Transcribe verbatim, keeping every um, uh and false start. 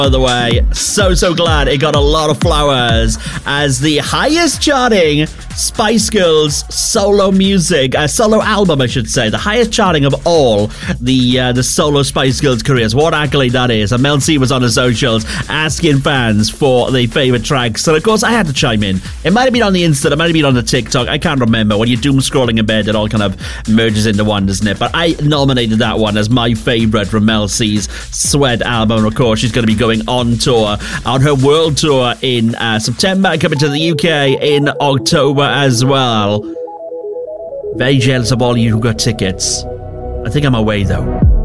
by the way. So, so glad it got a lot of flowers as the highest charting Spice Girls solo music, uh, solo album, I should say. The highest charting of all the uh, the solo Spice Girls careers. What accolade that is. And Mel C was on the socials asking fans for their favourite tracks. And of course, I had to chime in. It might have been on the Insta, it might have been on the TikTok. I can't remember. When you're doom scrolling in bed, it all kind of merges into one, doesn't it? But I nominated that one as my favourite from Mel C's Sweat album. And of course, she's going to be going on tour, on her world tour in uh, September, coming to the U K in October as well. Very jealous of all you who got tickets. I think I'm away though.